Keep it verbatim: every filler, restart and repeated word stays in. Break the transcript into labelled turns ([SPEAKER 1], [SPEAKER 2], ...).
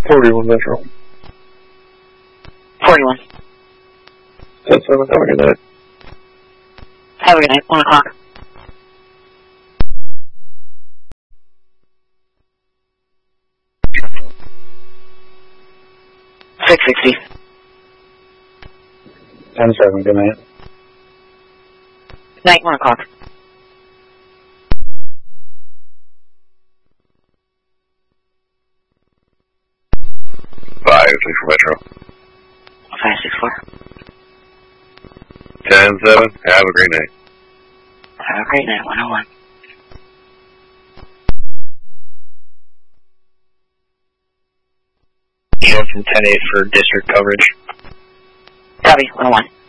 [SPEAKER 1] forty-one Metro.
[SPEAKER 2] forty-one.
[SPEAKER 1] ten seven, have a good night.
[SPEAKER 2] Have a good night, one o'clock. six sixty.
[SPEAKER 1] ten seven, good night.
[SPEAKER 2] Night, one o'clock.
[SPEAKER 3] five six four Metro.
[SPEAKER 2] five six four.
[SPEAKER 3] ten seven, have a great night.
[SPEAKER 2] Have a great night, one oh one.
[SPEAKER 4] From ten eight for district coverage.
[SPEAKER 2] Copy, one oh one.